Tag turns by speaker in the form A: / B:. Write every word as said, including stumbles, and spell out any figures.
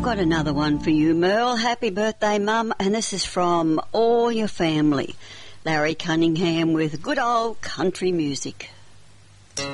A: got another one for you, Merle. Happy birthday, Mum. And this is from all your family. Larry Cunningham with good old country music.